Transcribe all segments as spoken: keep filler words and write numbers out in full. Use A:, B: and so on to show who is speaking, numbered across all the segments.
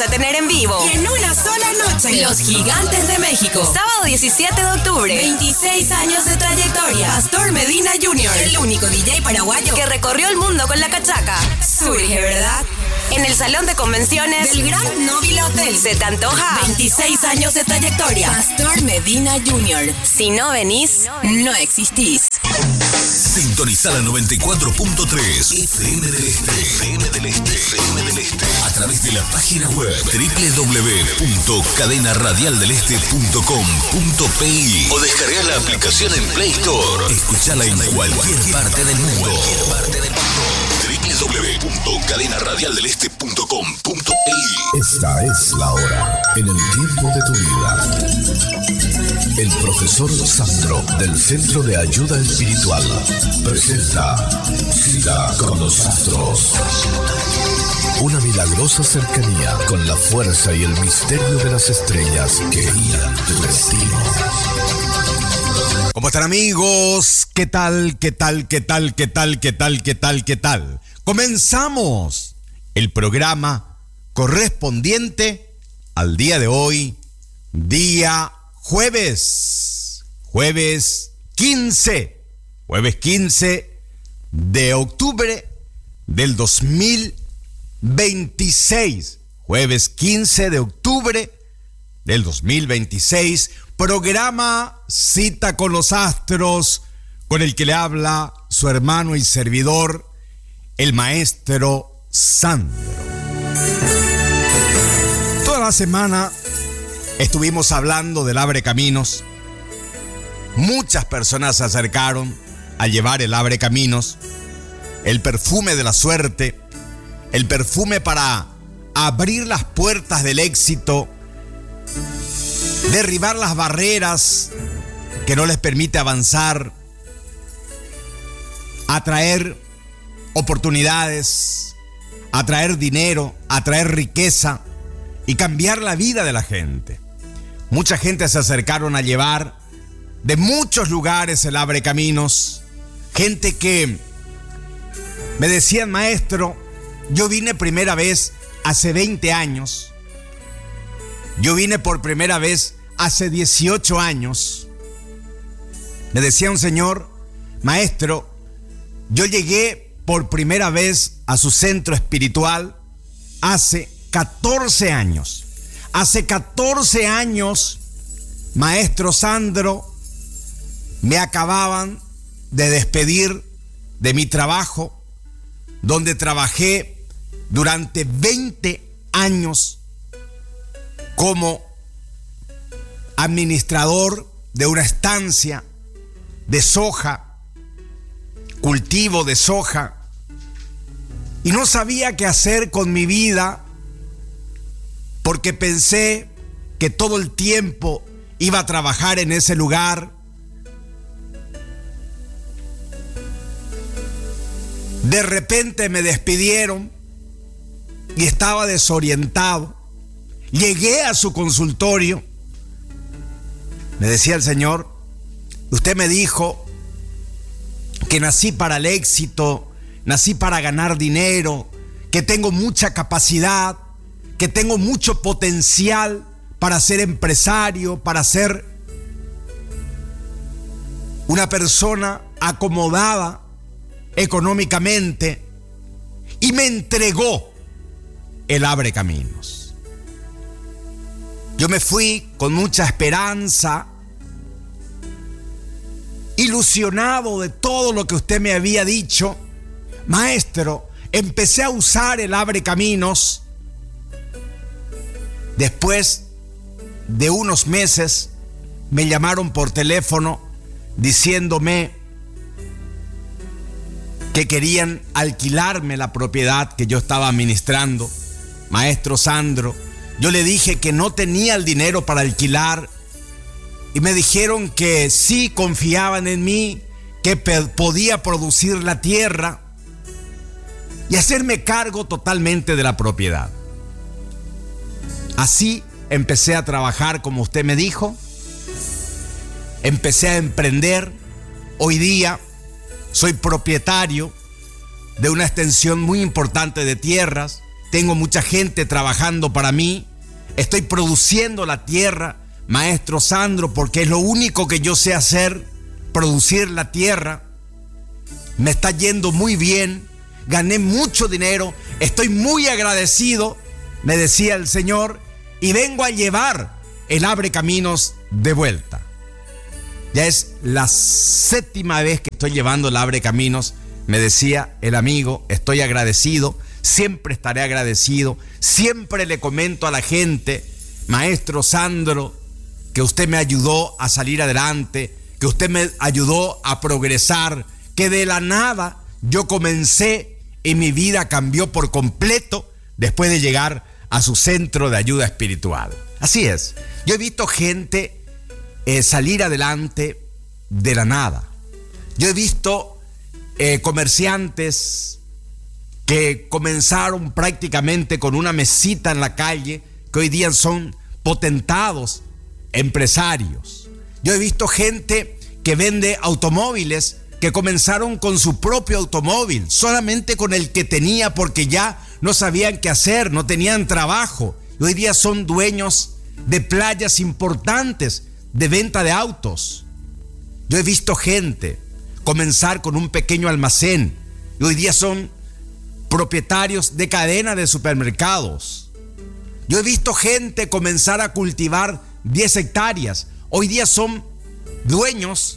A: a tener en vivo.
B: Y en una sola noche.
A: Los Gigantes de México. Sábado diecisiete de octubre.
B: veintiséis años de trayectoria.
A: Pastor Medina junior
B: El único D J paraguayo
A: que recorrió el mundo con la cachaca.
B: surge, ¿verdad?
A: En el Salón de Convenciones
B: Del Gran Novila Hotel.
A: ¿Se te antoja?
B: veintiséis años de trayectoria. Pastor Medina junior
A: Si no venís,
B: No existís.
C: Sintoniza la noventa y cuatro punto tres F M del Este. F M del Este. F M del Este. A través de la página web doble u doble u doble u punto cadena radial del este punto com punto p i o descarga la aplicación en Play Store. Escuchala en cualquier parte del mundo. doble u doble u doble u punto cadena radial del este punto com punto p i.
D: Esta es la hora, en el tiempo de tu vida. El profesor Sandro, del Centro de Ayuda Espiritual, presenta Cita con los Astros. Una milagrosa cercanía con la fuerza y el misterio de las estrellas que guían tu destino.
E: ¿Cómo están, amigos? ¿Qué tal, qué tal, qué tal, qué tal, qué tal, qué tal, qué tal? Comenzamos el programa correspondiente al día de hoy, día jueves, jueves quince, jueves quince de octubre del dos mil veintiséis, jueves quince de octubre del dos mil veintiséis, programa Cita con los Astros, con el que le habla su hermano y servidor, el maestro Sandro. Toda la semana estuvimos hablando del Abre Caminos. Muchas personas se acercaron a llevar el Abre Caminos, el perfume de la suerte, el perfume para abrir las puertas del éxito, derribar las barreras que no les permite avanzar, atraer oportunidades, atraer dinero, atraer riqueza y cambiar la vida de la gente. Mucha gente se acercaron a llevar de muchos lugares el Abre Caminos. Gente que me decían: maestro, yo vine primera vez hace veinte años. Yo vine por primera vez hace dieciocho años. Me decía un señor: maestro, yo llegué por primera vez a su centro espiritual hace catorce años. Hace catorce años, maestro Sandro, me acababan de despedir de mi trabajo, donde trabajé durante veinte años como administrador de una estancia de soja, cultivo de soja, y no sabía qué hacer con mi vida porque pensé que todo el tiempo iba a trabajar en ese lugar. De repente me despidieron y estaba desorientado. Llegué a su consultorio. Me decía el señor: usted me dijo que nací para el éxito, nací para ganar dinero, que tengo mucha capacidad, que tengo mucho potencial para ser empresario, para ser una persona acomodada económicamente, y me entregó el Abre Caminos. Yo me fui con mucha esperanza, ilusionado de todo lo que usted me había dicho. Maestro, empecé a usar el Abre Caminos. Después de unos meses me llamaron por teléfono diciéndome que querían alquilarme la propiedad que yo estaba administrando. Maestro Sandro, yo le dije que no tenía el dinero para alquilar, y me dijeron que sí confiaban en mí, que podía producir la tierra y hacerme cargo totalmente de la propiedad. Así empecé a trabajar como usted me dijo. Empecé a emprender. Hoy día soy propietario de una extensión muy importante de tierras. tengo mucha gente trabajando para mí, estoy produciendo la tierra, maestro Sandro, porque es lo único que yo sé hacer, producir la tierra. Me está yendo muy bien, gané mucho dinero, estoy muy agradecido, me decía el Señor, y vengo a llevar el Abre Caminos de vuelta. Ya es la séptima vez que estoy llevando el Abre Caminos, me decía el amigo, estoy agradecido, siempre estaré agradecido, siempre le comento a la gente, maestro Sandro, que usted me ayudó a salir adelante, que usted me ayudó a progresar, que de la nada yo comencé y mi vida cambió por completo después de llegar a su centro de ayuda espiritual. Así es, yo he visto gente eh, salir adelante de la nada. Yo he visto eh, comerciantes que comenzaron prácticamente con una mesita en la calle, que hoy día son potentados empresarios. Yo he visto gente que vende automóviles, que comenzaron con su propio automóvil, solamente con el que tenía, porque ya no sabían qué hacer, no tenían trabajo. Y hoy día son dueños de playas importantes de venta de autos. Yo he visto gente comenzar con un pequeño almacén y hoy día son propietarios de cadena de supermercados. Yo he visto gente comenzar a cultivar diez hectáreas. Hoy día son dueños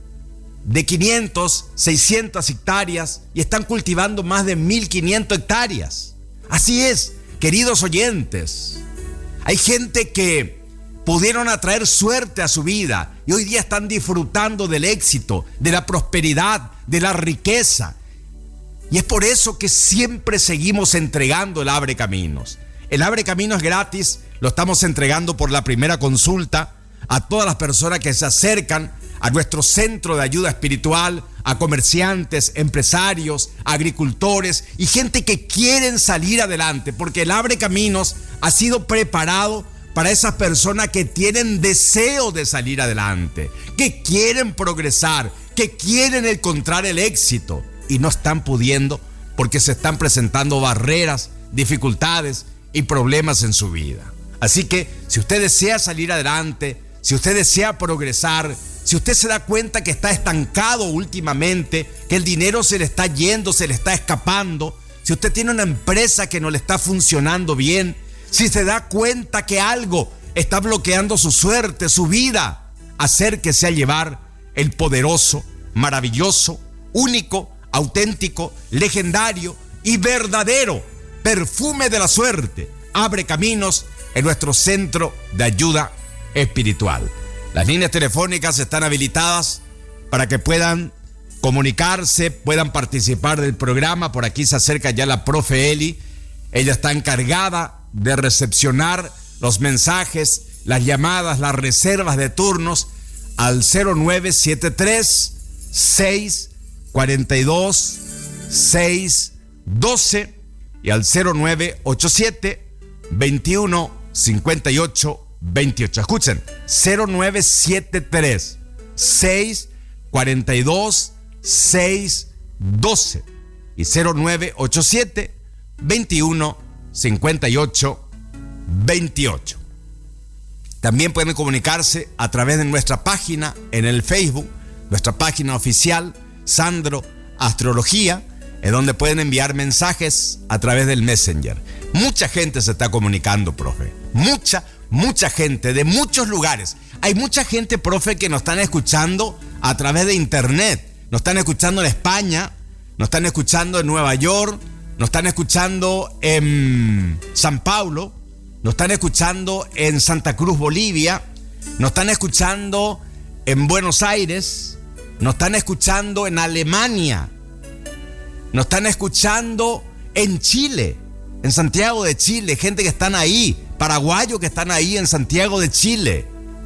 E: de quinientas, seiscientas hectáreas y están cultivando más de mil quinientas hectáreas. Así es, queridos oyentes. Hay gente que pudieron atraer suerte a su vida y hoy día están disfrutando del éxito, de la prosperidad, de la riqueza. Y es por eso que siempre seguimos entregando el Abre Caminos. El Abre Caminos es gratis, lo estamos entregando por la primera consulta a todas las personas que se acercan a nuestro centro de ayuda espiritual, a comerciantes, empresarios, agricultores y gente que quieren salir adelante, porque el Abre Caminos ha sido preparado para esas personas que tienen deseo de salir adelante, que quieren progresar, que quieren encontrar el éxito y no están pudiendo porque se están presentando barreras, dificultades y problemas en su vida. Así que si usted desea salir adelante, si usted desea progresar, si usted se da cuenta que está estancado últimamente, que el dinero se le está yendo, se le está escapando, si usted tiene una empresa que no le está funcionando bien, si se da cuenta que algo está bloqueando su suerte, su vida, acérquese a llevar el poderoso, maravilloso, único, auténtico, legendario y verdadero perfume de la suerte. Abre Caminos en nuestro centro de ayuda espiritual. Las líneas telefónicas están habilitadas para que puedan comunicarse, puedan participar del programa. Por aquí se acerca ya la profe Eli. Ella está encargada de recepcionar los mensajes, las llamadas, las reservas de turnos al cero nueve siete tres, seis cuatro dos, seis uno dos y al cero nueve ocho siete, veintiuno, cincuenta y ocho, veintiocho. Escuchen, cero nueve siete tres, seis cuatro dos, seis uno dos y cero nueve ocho siete, veintiuno, cincuenta y ocho, veintiocho. También pueden comunicarse a través de nuestra página en el Facebook, nuestra página oficial Sandro Astrología, en donde pueden enviar mensajes a través del Messenger. Mucha gente se está comunicando, profe. Mucha, mucha gente de muchos lugares. Hay mucha gente, profe, que nos están escuchando a través de internet. Nos están escuchando en España, nos están escuchando en Nueva York, nos están escuchando en San Paulo, nos están escuchando en Santa Cruz, Bolivia, nos están escuchando en Buenos Aires, nos están escuchando en Alemania, nos están escuchando en Chile, en Santiago de Chile, gente que están ahí, paraguayos que están ahí en Santiago de Chile.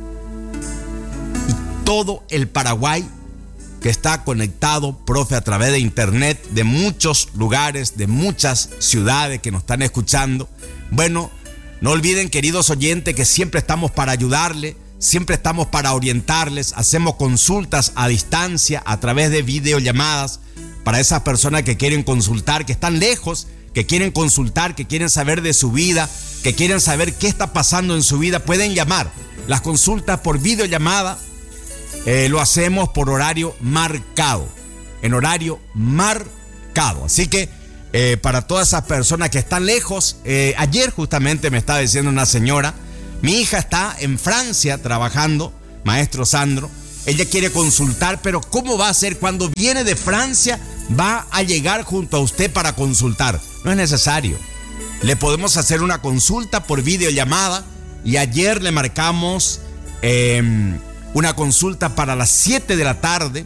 E: Y todo el Paraguay que está conectado, profe, a través de internet, de muchos lugares, de muchas ciudades que nos están escuchando. Bueno, no olviden, queridos oyentes, que siempre estamos para ayudarle, siempre estamos para orientarles, hacemos consultas a distancia a través de videollamadas para esas personas que quieren consultar, que están lejos, que que quieren consultar, que quieren saber de su vida, que quieren saber qué está pasando en su vida, pueden llamar. Las consultas por videollamada eh, lo hacemos por horario marcado, en horario marcado. Así que eh, para todas esas personas que están lejos, eh, ayer justamente me estaba diciendo una señora, mi hija está en Francia trabajando, maestro Sandro, ella quiere consultar, pero ¿cómo va a ser cuando viene de Francia? Va a llegar junto a usted para consultar. No es necesario. Le podemos hacer una consulta por videollamada y ayer le marcamos eh, una consulta para las siete de la tarde.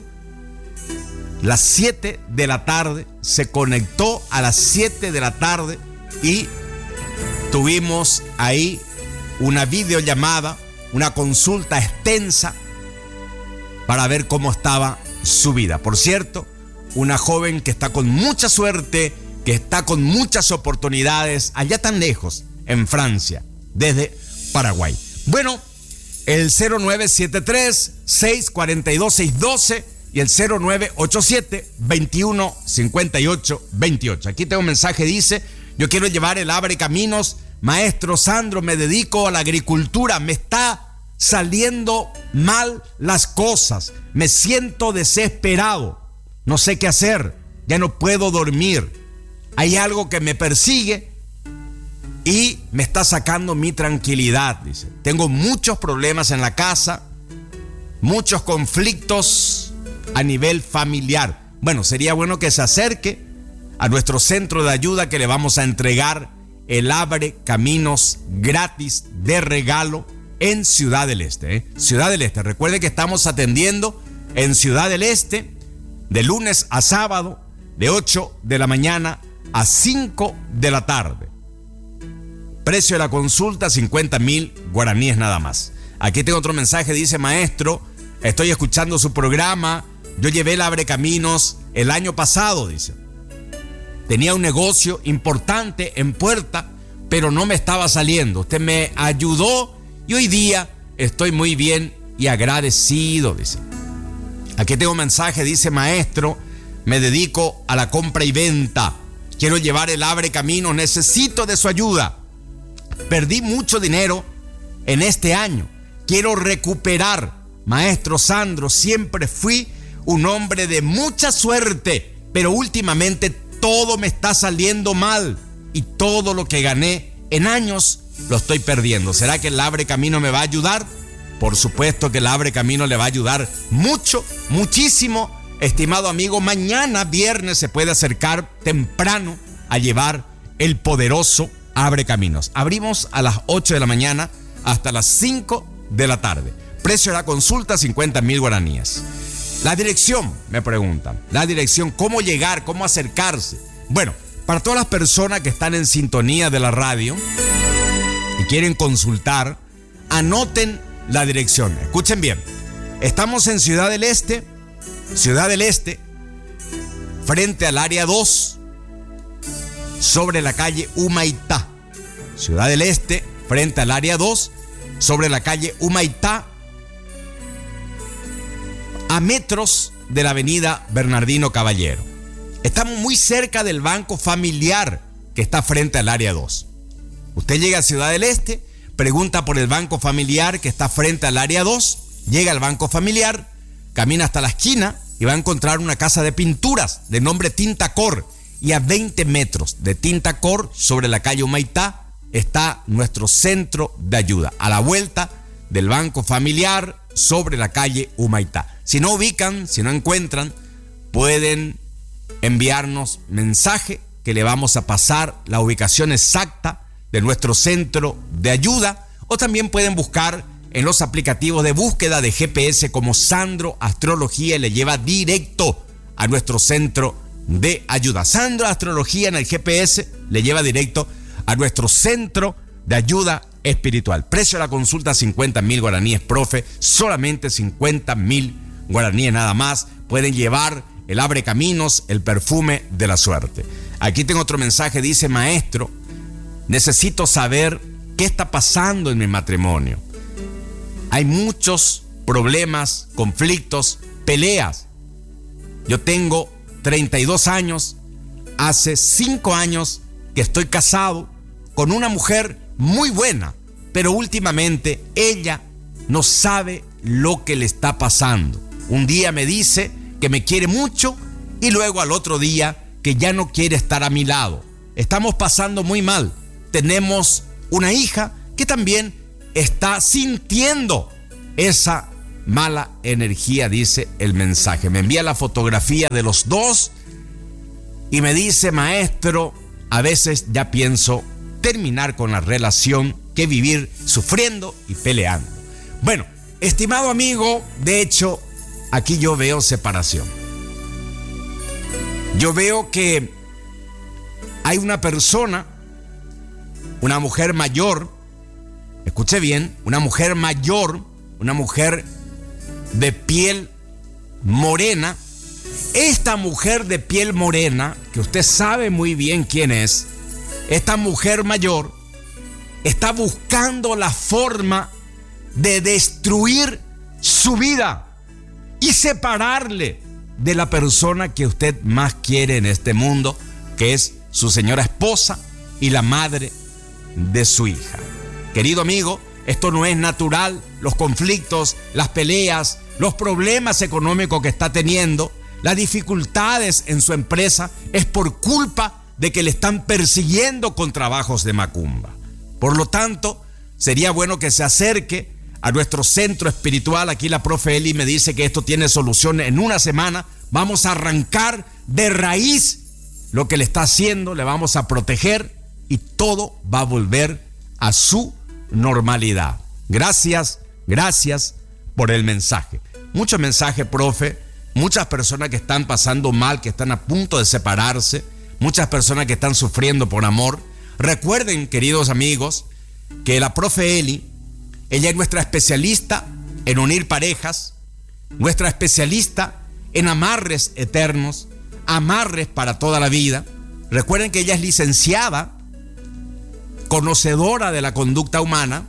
E: Las siete de la tarde, se conectó a las siete de la tarde y tuvimos ahí una videollamada, una consulta extensa para ver cómo estaba su vida. Por cierto, una joven que está con mucha suerte, que está con muchas oportunidades, allá tan lejos, en Francia, desde Paraguay. Bueno, el cero nueve siete tres, seis cuatro dos, seis uno dos y el cero nueve ocho siete, veintiuno cincuenta y ocho veintiocho. Aquí tengo un mensaje, dice, yo quiero llevar el Abre Caminos. Maestro Sandro, me dedico a la agricultura, me está saliendo mal las cosas, me siento desesperado, no sé qué hacer, ya no puedo dormir, hay algo que me persigue y me está sacando mi tranquilidad, dice. Tengo muchos problemas en la casa, muchos conflictos a nivel familiar. Bueno, sería bueno que se acerque a nuestro centro de ayuda, que le vamos a entregar el Abre Caminos gratis de regalo en Ciudad del Este. ¿eh? Ciudad del Este, recuerde que estamos atendiendo en Ciudad del Este de lunes a sábado, de ocho de la mañana a cinco de la tarde. Precio de la consulta, cincuenta mil guaraníes nada más. Aquí tengo otro mensaje, dice, maestro, estoy escuchando su programa, yo llevé el Abre Caminos el año pasado, dice. Tenía un negocio importante en puerta, pero no me estaba saliendo. Usted me ayudó y hoy día estoy muy bien y agradecido, dice. Aquí tengo un mensaje, dice, maestro, me dedico a la compra y venta. Quiero llevar el Abre Caminos, necesito de su ayuda. Perdí mucho dinero en este año. Quiero recuperar. Maestro Sandro, siempre fui un hombre de mucha suerte, pero últimamente todo me está saliendo mal y todo lo que gané en años lo estoy perdiendo. ¿Será que el Abre Camino me va a ayudar? Por supuesto que el Abre Camino le va a ayudar mucho, muchísimo. Estimado amigo, mañana viernes se puede acercar temprano a llevar el poderoso Abre Caminos. Abrimos a las ocho de la mañana hasta las cinco de la tarde. Precio de la consulta, cincuenta mil guaraníes. La dirección, me preguntan. La dirección, ¿cómo llegar? ¿Cómo acercarse? Bueno, para todas las personas que están en sintonía de la radio y quieren consultar, anoten la dirección. Escuchen bien. Estamos en Ciudad del Este, Ciudad del Este, frente al área dos, sobre la calle Humaitá. Ciudad del Este, frente al área dos, sobre la calle Humaitá, a metros de la avenida Bernardino Caballero. Estamos muy cerca del Banco Familiar, que está frente al área dos. Usted llega a Ciudad del Este, pregunta por el Banco Familiar, que está frente al área dos, llega al Banco Familiar, camina hasta la esquina y va a encontrar una casa de pinturas de nombre Tinta Cor. Y a veinte metros de Tinta Cor, sobre la calle Humaitá, está nuestro centro de ayuda, a la vuelta del Banco Familiar, sobre la calle Humaitá. Si no ubican, si no encuentran, pueden enviarnos mensaje que le vamos a pasar la ubicación exacta de nuestro centro de ayuda, o también pueden buscar en los aplicativos de búsqueda de G P S como Sandro Astrología y le lleva directo a nuestro centro de ayuda. Sandro Astrología en el G P S le lleva directo a nuestro centro de ayuda espiritual. Precio de la consulta, cincuenta mil guaraníes, profe, solamente cincuenta mil guaraníes nada más. Pueden llevar el Abre Caminos, el perfume de la suerte. Aquí tengo otro mensaje, dice, maestro, necesito saber qué está pasando en mi matrimonio. Hay muchos problemas, conflictos, peleas. Yo tengo treinta y dos años, hace cinco años que estoy casado con una mujer muy buena, pero últimamente ella no sabe lo que le está pasando. Un día me dice que me quiere mucho y luego al otro día que ya no quiere estar a mi lado. Estamos pasando muy mal. Tenemos una hija que también está sintiendo esa mala energía, dice el mensaje. Me envía la fotografía de los dos y me dice: maestro, a veces ya pienso terminar con la relación que vivir sufriendo y peleando. Bueno, estimado amigo, de hecho, aquí yo veo separación. Yo veo que hay una persona, una mujer mayor, escuche bien, una mujer mayor, una mujer de piel morena. Esta mujer de piel morena, que usted sabe muy bien quién es, esta mujer mayor está buscando la forma de destruir su vida y separarle de la persona que usted más quiere en este mundo, que es su señora esposa y la madre de su hija. Querido amigo, esto no es natural. Los conflictos, las peleas, los problemas económicos que está teniendo, las dificultades en su empresa, es por culpa de que le están persiguiendo con trabajos de macumba. Por lo tanto, sería bueno que se acerque a nuestro centro espiritual. Aquí la profe Eli me dice que esto tiene solución en una semana. Vamos a arrancar de raíz lo que le está haciendo, le vamos a proteger y todo va a volver a su normalidad. Gracias, gracias por el mensaje. Mucho mensaje, profe. Muchas personas que están pasando mal, que están a punto de separarse. Muchas personas que están sufriendo por amor. Recuerden, queridos amigos, que la profe Eli, ella es nuestra especialista en unir parejas, nuestra especialista en amarres eternos, amarres para toda la vida. Recuerden que ella es licenciada, conocedora de la conducta humana.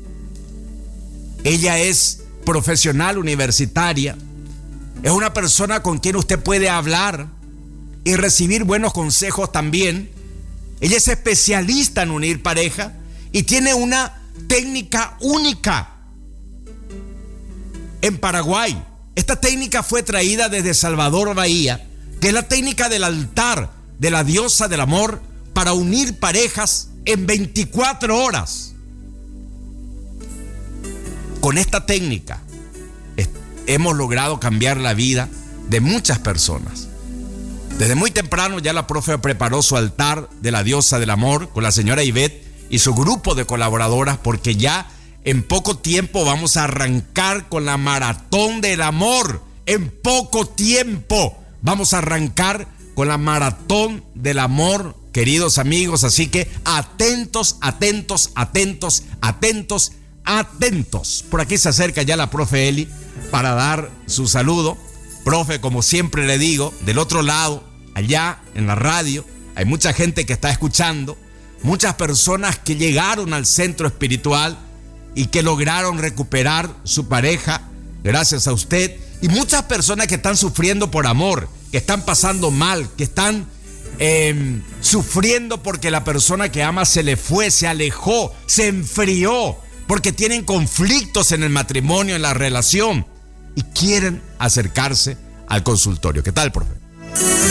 E: Ella es profesional universitaria. Es una persona con quien usted puede hablar y recibir buenos consejos también. Ella es especialista en unir pareja y tiene una técnica única en Paraguay. Esta técnica fue traída desde Salvador Bahía, que es la técnica del altar de la diosa del amor para unir parejas en veinticuatro horas. Con esta técnica hemos logrado cambiar la vida de muchas personas. Desde muy temprano ya la profe preparó su altar de la diosa del amor con la señora Ivette y su grupo de colaboradoras, porque ya en poco tiempo vamos a arrancar con la maratón del amor. En poco tiempo vamos a arrancar con la maratón del amor, queridos amigos. Así que atentos, atentos, atentos, atentos, atentos. Por aquí se acerca ya la profe Eli para dar su saludo. Profe, como siempre le digo, del otro lado, allá en la radio, hay mucha gente que está escuchando, muchas personas que llegaron al centro espiritual y que lograron recuperar su pareja gracias a usted, y muchas personas que están sufriendo por amor, que están pasando mal, que están eh, sufriendo porque la persona que ama se le fue, se alejó, se enfrió, porque tienen conflictos en el matrimonio, en la relación, y quieren acercarse al consultorio. ¿Qué tal, profe?